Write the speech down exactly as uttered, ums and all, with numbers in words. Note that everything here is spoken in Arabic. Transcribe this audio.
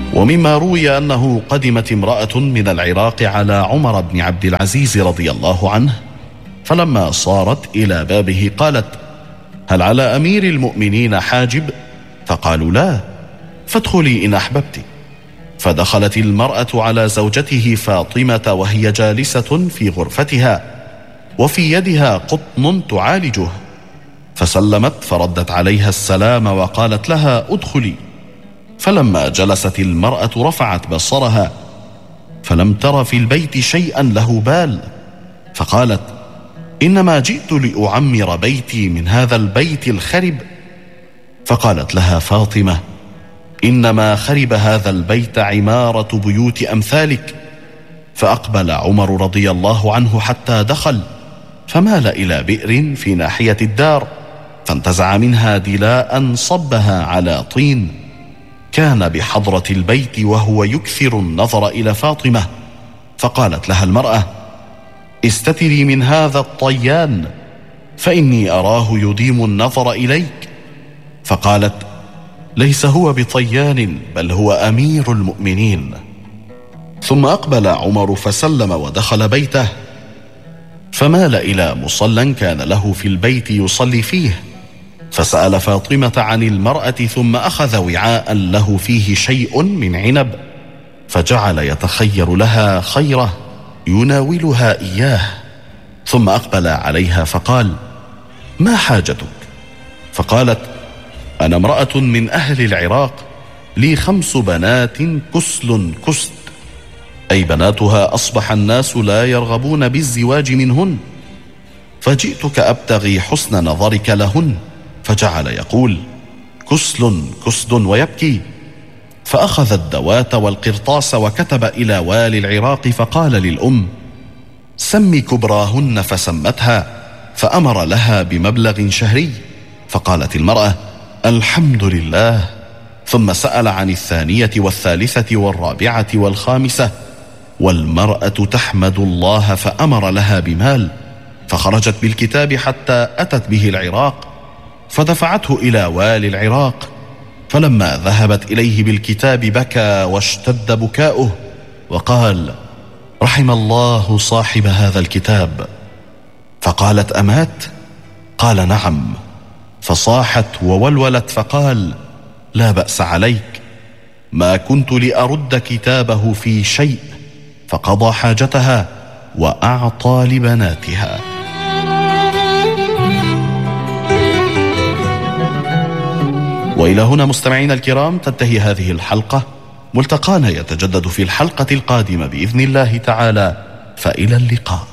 ومما روي أنه قدمت امرأة من العراق على عمر بن عبد العزيز رضي الله عنه، فلما صارت إلى بابه قالت: هل على أمير المؤمنين حاجب؟ فقالوا: لا، فادخلي إن أحببت. فدخلت المرأة على زوجته فاطمة وهي جالسة في غرفتها وفي يدها قطن تعالجه، فسلمت فردت عليها السلام وقالت لها: ادخلي. فلما جلست المرأة رفعت بصرها فلم تر في البيت شيئا له بال، فقالت: إنما جئت لأعمر بيتي من هذا البيت الخرب. فقالت لها فاطمة: إنما خرب هذا البيت عمارة بيوت أمثالك. فأقبل عمر رضي الله عنه حتى دخل، فمال إلى بئر في ناحية الدار، فانتزع منها دلاء صبها على طين. كان بحضرة البيت وهو يكثر النظر إلى فاطمة، فقالت لها المرأة: استتري من هذا الطيان، فإني أراه يديم النظر إليك. فقالت: ليس هو بطيان، بل هو أمير المؤمنين. ثم أقبل عمر فسلم ودخل بيته، فمال إلى مصلى كان له في البيت يصلي فيه، فسأل فاطمة عن المرأة، ثم أخذ وعاء له فيه شيء من عنب، فجعل يتخير لها خيره يناولها إياه. ثم أقبل عليها فقال: ما حاجتك؟ فقالت: أنا امرأة من أهل العراق، لي خمس بنات كسل كسد، أي بناتها أصبح الناس لا يرغبون بالزواج منهن، فجئتك أبتغي حسن نظرك لهن. فجعل يقول: كسل كسد ويبكي. فأخذ الدوات والقرطاس وكتب إلى والي العراق، فقال للأم: سمي كبراهن، فسمتها، فأمر لها بمبلغ شهري. فقالت المرأة: الحمد لله. ثم سأل عن الثانية والثالثة والرابعة والخامسة، والمرأة تحمد الله، فأمر لها بمال، فخرجت بالكتاب حتى أتت به العراق، فدفعته إلى والي العراق. فلما ذهبت إليه بالكتاب بكى واشتد بكاؤه، وقال: رحم الله صاحب هذا الكتاب. فقالت: أمات؟ قال: نعم. فصاحت وولولت، فقال: لا بأس عليك، ما كنت لأرد كتابه في شيء. فقضى حاجتها وأعطى لبناتها. وإلى هنا مستمعين الكرام تنتهي هذه الحلقة، ملتقانا يتجدد في الحلقة القادمة بإذن الله تعالى، فإلى اللقاء.